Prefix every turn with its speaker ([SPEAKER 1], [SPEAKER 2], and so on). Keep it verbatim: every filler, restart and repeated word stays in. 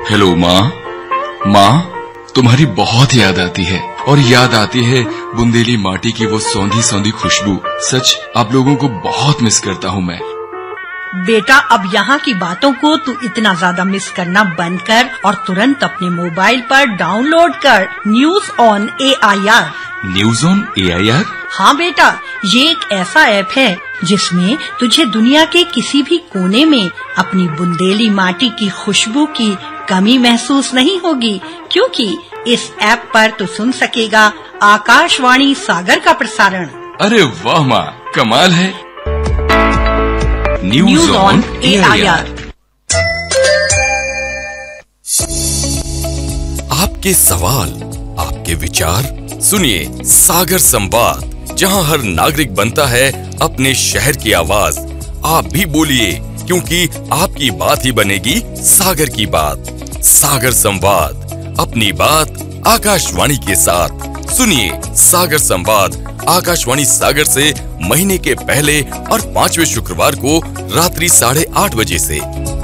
[SPEAKER 1] Hello माँ। माँ, तुम्हारी बहुत याद आती है और याद आती है बुंदेली माटी की वो सौंधी सौंधी खुशबू। सच आप लोगों को बहुत मिस करता हूँ मैं।
[SPEAKER 2] बेटा, अब यहाँ की बातों को तू इतना ज्यादा मिस करना बंद कर और तुरंत अपने मोबाइल पर डाउनलोड कर news on A I R.
[SPEAKER 1] News on A I R?
[SPEAKER 2] हाँ बेटा, ये एक ऐसा ऐप है जिसमें तुझे दुनिया के किसी भी कोने में अपनी बुंदेली माटी की खुशबू की कमी महसूस नहीं होगी, क्योंकि इस ऐप पर तू सुन सकेगा आकाशवाणी सागर का प्रसारण।
[SPEAKER 1] अरे वाह माँ, कमाल है।
[SPEAKER 2] News on A I R.
[SPEAKER 3] आपके सवाल, आपके विचार, सुनिए सागर संवाद, जहां हर नागरिक बनता है अपने शहर की आवाज। आप भी बोलिए, क्योंकि आपकी बात ही बनेगी सागर की बात। सागर संवाद, अपनी बात आकाशवाणी के साथ। सुनिए सागर संवाद आकाशवाणी सागर से महीने के पहले और पांचवें शुक्रवार को रात्रि साढ़े आठ बजे से।